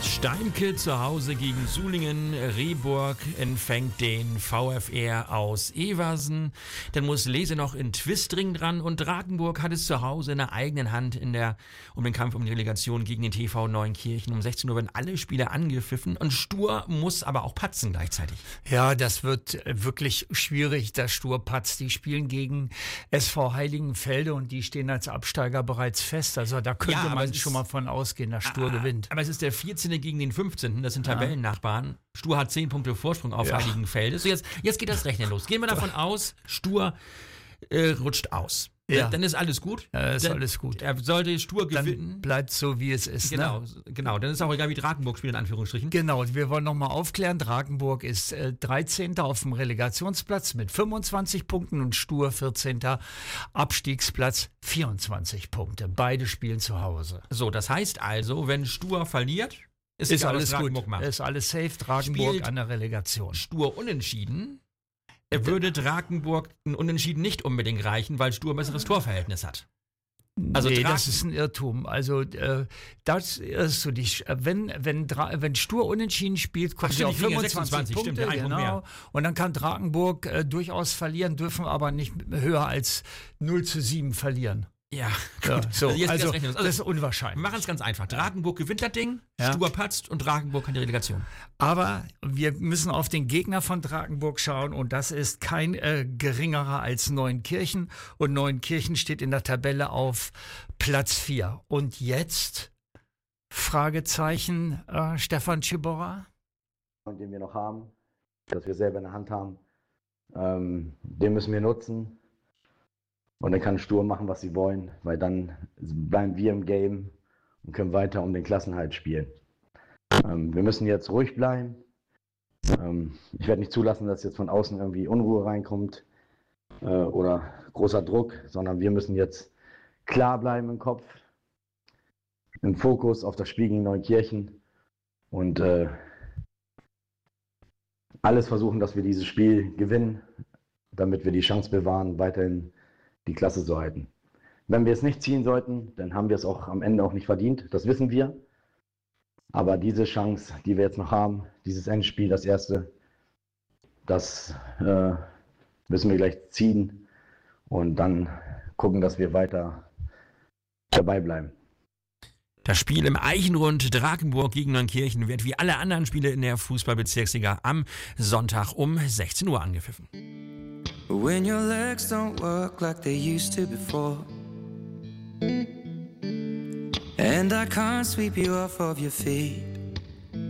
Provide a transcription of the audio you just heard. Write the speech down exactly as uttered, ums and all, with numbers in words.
Steinke zu Hause gegen Sulingen. Rehburg empfängt den VfR aus Eversen. Dann muss Lese noch in Twistring dran und Drakenburg hat es zu Hause in der eigenen Hand in der, um den Kampf um die Relegation gegen den T V Neunkirchen. Um sechzehn Uhr werden alle Spiele angepfiffen und Stur muss aber auch patzen gleichzeitig. Ja, das wird wirklich schwierig, dass Stur patzt. Die spielen gegen S V Heiligenfelde und die stehen als Absteiger bereits fest. Also da könnte Ja, man schon mal von ausgehen, dass Stur ah, gewinnt. Aber es ist der vierzehnte gegen den fünfzehnten Das sind Tabellennachbarn. Stur hat zehn Punkte Vorsprung auf Ja. Heiligenfelde. So, jetzt, jetzt geht das Rechnen los. Gehen wir davon aus, Stur äh, rutscht aus. Ja. Dann ist alles gut. Ja, ist dann, alles gut. Er sollte Stur Dann gewinnen. bleibt so, wie es ist. Genau, Ne? genau. Dann ist auch egal, wie Drakenburg spielt, in Anführungsstrichen. Genau, wir wollen nochmal aufklären. Drakenburg ist äh, dreizehnter auf dem Relegationsplatz mit fünfundzwanzig Punkten und Stur vierzehnter Abstiegsplatz, vierundzwanzig Punkte. Beide spielen zu Hause. So, das heißt also, wenn Stur verliert, ist, Ist egal, was alles Drakenburg gut. macht. Ist alles safe. Drakenburg Spielt- an der Relegation. Stur unentschieden. Er würde Drakenburg ein Unentschieden nicht unbedingt reichen, weil Stur ein besseres Torverhältnis hat. Also nee, Draken- das ist ein Irrtum. Also äh, das irrst du dich. Wenn, wenn, Dra wenn Stur unentschieden spielt, kommt Ach, sie stimmt, auf die kriegen ja fünfundzwanzig sechsundzwanzig, stimmt, Punkte. ja, ein Punkt Genau. mehr. Und dann kann Drakenburg äh, durchaus verlieren, dürfen aber nicht höher als null zu sieben verlieren. Ja, Ja, gut. so, Also jetzt also, das Rechnen. das Also, ist wir unwahrscheinlich. machen es ganz einfach. Drakenburg gewinnt das Ding, Ja. Stur patzt und Drakenburg hat die Relegation. Aber wir müssen auf den Gegner von Drakenburg schauen und das ist kein äh, geringerer als Neunkirchen. Und Neunkirchen steht in der Tabelle auf Platz vier. Und jetzt? Fragezeichen, äh, Stefan Ciborra? Den wir noch haben, dass wir selber in der Hand haben, ähm, den müssen wir nutzen. Und dann kann Stur machen, was sie wollen, weil dann bleiben wir im Game und können weiter um den Klassenhalt spielen. Ähm, wir müssen jetzt ruhig bleiben. Ähm, ich werde nicht zulassen, dass jetzt von außen irgendwie Unruhe reinkommt äh, oder großer Druck, sondern wir müssen jetzt klar bleiben im Kopf, im Fokus auf das Spiel gegen Neunkirchen und äh, alles versuchen, dass wir dieses Spiel gewinnen, damit wir die Chance bewahren, weiterhin die Klasse zu halten. Wenn wir es nicht ziehen sollten, dann haben wir es auch am Ende auch nicht verdient, das wissen wir. Aber diese Chance, die wir jetzt noch haben, dieses Endspiel, das erste, das äh, müssen wir gleich ziehen und dann gucken, dass wir weiter dabei bleiben. Das Spiel im Eichenrund Drakenburg gegen Neunkirchen wird wie alle anderen Spiele in der Fußballbezirksliga am Sonntag um sechzehn Uhr angepfiffen. When your legs don't work like they used to before, and I can't sweep you off of your feet.